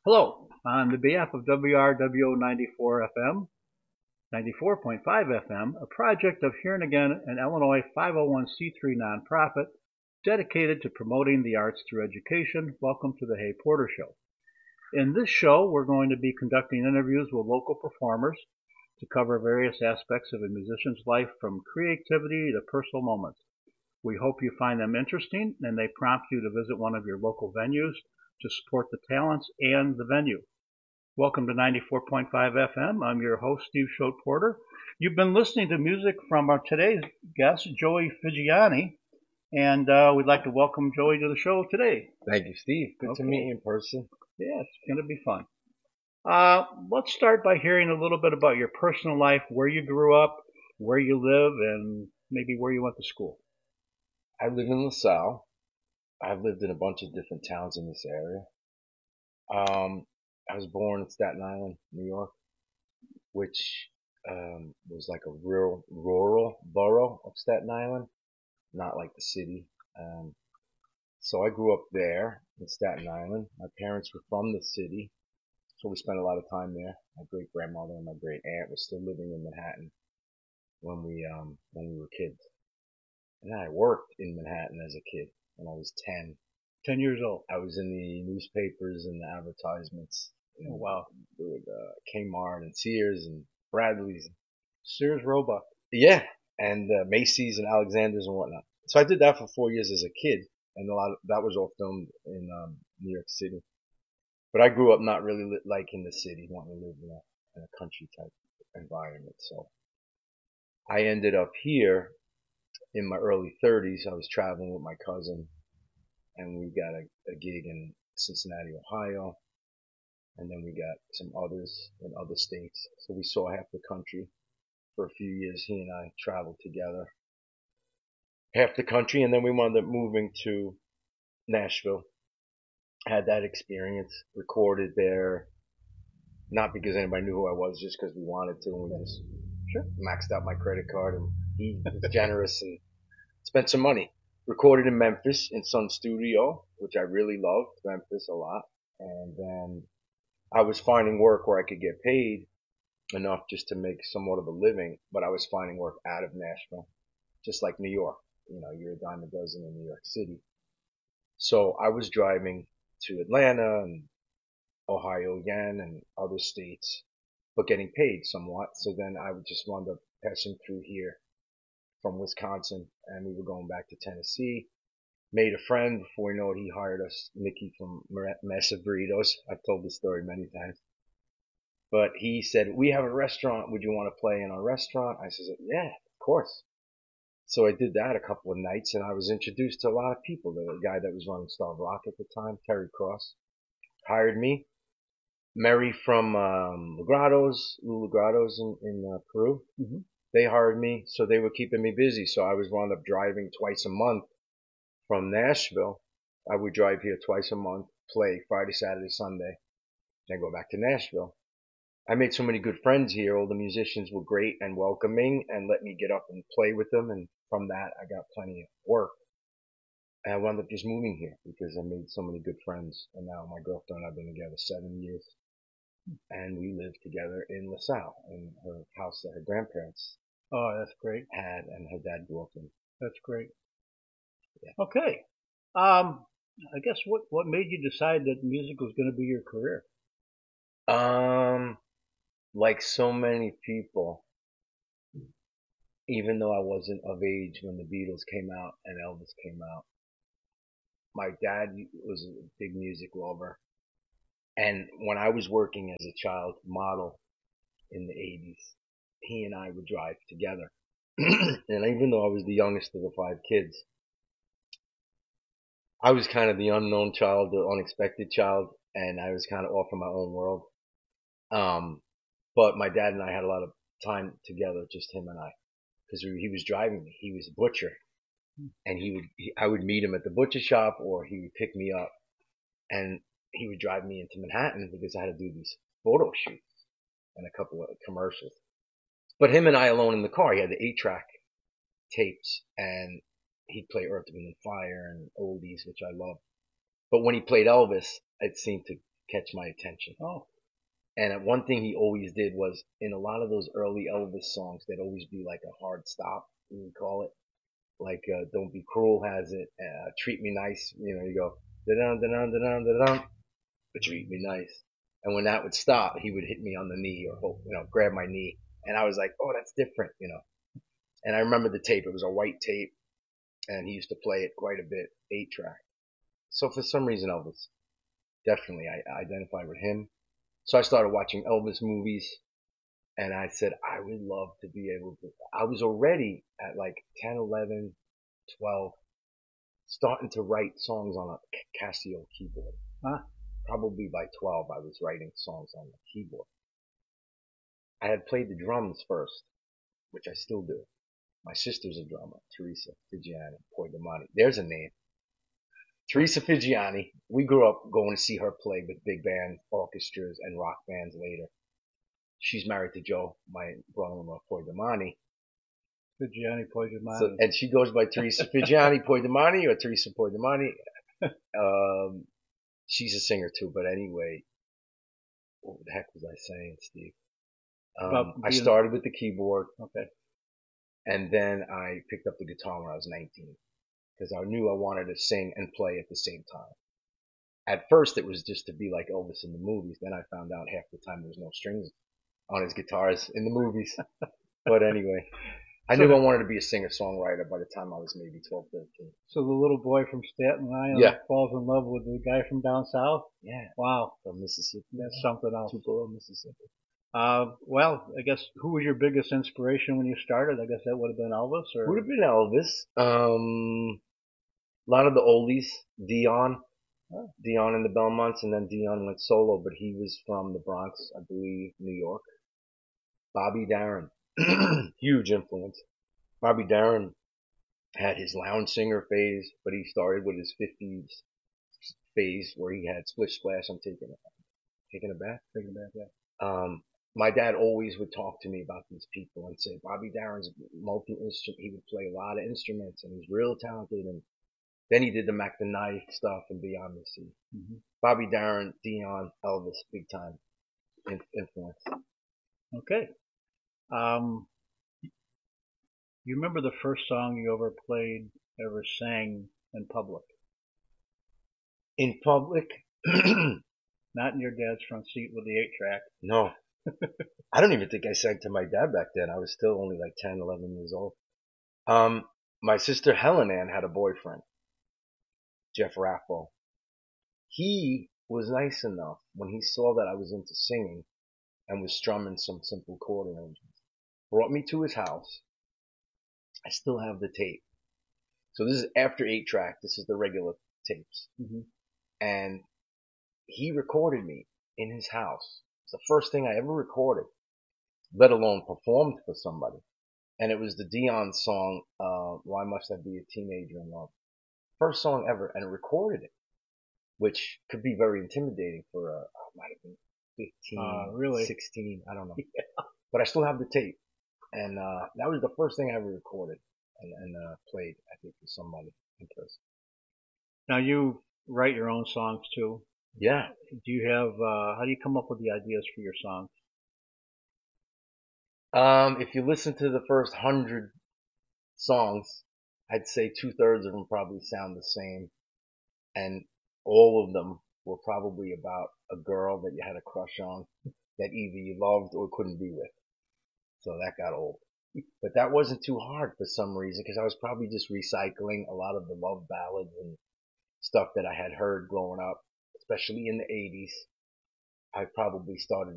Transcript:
Hello, on the behalf of WRWO 94 FM, 94.5 FM, a project of Here and Again, an Illinois 501c3 nonprofit dedicated to promoting the arts through education. Welcome to the Hay Porter Show. In this show, we're going to be conducting interviews with local performers to cover various aspects of a musician's life from creativity to personal moments. We hope you find them interesting and they prompt you to visit one of your local venues to support the talents and the venue. Welcome to 94.5 FM. I'm your host, Steve Schote Porter. You've been listening to music from our today's guest, Joey Figiani, and we'd like to welcome Joey to the show today. Thank you, Steve. Good to meet you in person. Yeah, it's going to be fun. Let's start by hearing a little bit about your personal life, where you grew up, where you live, and maybe where you went to school. I live in LaSalle. I've lived in a bunch of different towns in this area. I was born in Staten Island, New York, which was like a rural borough of Staten Island, not like the city. So I grew up there in Staten Island. My parents were from the city, so we spent a lot of time there. My great grandmother and my great aunt were still living in Manhattan when we were kids. And I worked in Manhattan as a kid when I was 10. 10 years old. I was in the newspapers and the advertisements. Oh, wow. With Kmart and Sears and Bradley's. Sears Roebuck. Yeah, and Macy's and Alexander's and whatnot. So I did that for 4 years as a kid, and that was all filmed in New York City. But I grew up not really in the city, wanting to live in a country type environment. So I ended up here in my early 30s. I was traveling with my cousin, and we got a gig in Cincinnati, Ohio, and then we got some others in other states. So we saw half the country for a few years. He and I traveled together half the country, and then we wound up moving to Nashville. Had that experience, recorded there, not because anybody knew who I was, just because we wanted to, and we just maxed out my credit card, and he was generous and spent some money. Recorded in Memphis in Sun Studio, which I really loved Memphis a lot. And then I was finding work where I could get paid enough just to make somewhat of a living, but I was finding work out of Nashville, just like New York. You're a dime a dozen in New York City. So I was driving to Atlanta and Ohio again and other states, but getting paid somewhat. So then I would just wound up passing through here from Wisconsin, and we were going back to Tennessee. Made a friend. Before we know it, he hired us, Mickey from Mesa Burritos. I've told this story many times. But he said, we have a restaurant. Would you want to play in our restaurant? I said, yeah, of course. So I did that a couple of nights, and I was introduced to a lot of people. The guy that was running Star Rock at the time, Terry Cross, hired me. Mary from Lou Legrados in Peru. Mm-hmm. They hired me, so they were keeping me busy. So I was wound up driving twice a month from Nashville. I would drive here twice a month, play Friday, Saturday, Sunday, then go back to Nashville. I made so many good friends here. All the musicians were great and welcoming and let me get up and play with them. And from that, I got plenty of work. And I wound up just moving here because I made so many good friends. And now my girlfriend and I have been together 7 years. And we live together in LaSalle, in her house that her grandparents Oh, that's great. had and her dad grew up in. That's great. Yeah. Okay. I guess what made you decide that music was going to be your career? Like so many people, even though I wasn't of age when the Beatles came out and Elvis came out, my dad was a big music lover. And when I was working as a child model in the 80s, he and I would drive together. And even though I was the youngest of the five kids, I was kind of the unknown child, the unexpected child, and I was kind of off in my own world. Um, but my dad and I had a lot of time together, just him and I, because he was driving me. He was a butcher, and I would meet him at the butcher shop, or he would pick me up, and he would drive me into Manhattan because I had to do these photo shoots and a couple of commercials. But him and I alone in the car, he had the 8-track tapes, and he'd play Earth, Wind and Fire and oldies, which I love. But when he played Elvis, it seemed to catch my attention. Oh, And one thing he always did was in a lot of those early Elvis songs, there'd always be like a hard stop, we call it. Like Don't Be Cruel has it, Treat Me Nice. You go da-dun, da-dun, da-dun, da-dun, but treat me nice. And when that would stop, he would hit me on the knee or grab my knee, and I was like, oh, that's different. And I remember the tape; it was a white tape, and he used to play it quite a bit, 8-track. So for some reason, Elvis, definitely, I identified with him. So I started watching Elvis movies, and I said I would love to be able to. I was already at like 10, 11, 12, starting to write songs on a Casio keyboard. huh? Probably by 12, I was writing songs on the keyboard. I had played the drums first, which I still do. My sister's a drummer, Teresa Figiani Poidamani. There's a name. Teresa Figiani. We grew up going to see her play with big band orchestras and rock bands later. She's married to Joe, my brother-in-law, Poidamani. Figiani Poidamani. So, and she goes by Teresa Figiani Poidamani or Teresa Poidamani. She's a singer too, but anyway, what the heck was I saying, Steve? I started with the keyboard. Okay. And then I picked up the guitar when I was 19 because I knew I wanted to sing and play at the same time. At first, it was just to be like Elvis in the movies. Then I found out half the time there was no strings on his guitars in the movies. But anyway, I knew I wanted to be a singer-songwriter by the time I was maybe 12, 13. So the little boy from Staten Island falls in love with the guy from down south? Yeah. Wow. From Mississippi. That's something else. Tupelo, Mississippi. Well, I guess who was your biggest inspiration when you started? I guess that would have been Elvis, or would have been Elvis. A lot of the oldies, Dion, Dion and the Belmonts, and then Dion went solo, but he was from the Bronx, I believe, New York. Bobby Darin, huge influence. Bobby Darin had his lounge singer phase, but he started with his 50s phase where he had Splish Splash. I'm taking it back. Yeah. My dad always would talk to me about these people and say, Bobby Darin's multi-instrument. He would play a lot of instruments and he's real talented. And then he did the Mac the Knife stuff and Beyond the Sea. Mm-hmm. Bobby Darin, Dion, Elvis, big time influence. Okay. You remember the first song you ever played, ever sang in public? In public? Not in your dad's front seat with the 8-track. No. I don't even think I sang to my dad back then. I was still only like 10, 11 years old. My sister Helen Ann had a boyfriend, Jeff Raffo. He was nice enough when he saw that I was into singing and was strumming some simple chord arrangements. Brought me to his house. I still have the tape. So this is after 8-track. This is the regular tapes. Mm-hmm. And he recorded me in his house. It's the first thing I ever recorded, let alone performed for somebody. And it was the Dion song, Why Must I Be a Teenager in Love? First song ever, and recorded it, which could be very intimidating for might have been 15, really? 16, I don't know. Yeah. But I still have the tape. And that was the first thing I ever recorded and played, I think, for somebody in person. Now you write your own songs too? Yeah. Do you have, how do you come up with the ideas for your songs? If you listen to the first 100 songs, I'd say 2/3 of them probably sound the same. And all of them were probably about a girl that you had a crush on that either you loved or couldn't be with. So that got old. But that wasn't too hard for some reason because I was probably just recycling a lot of the love ballads and stuff that I had heard growing up, especially in the 80s. I probably started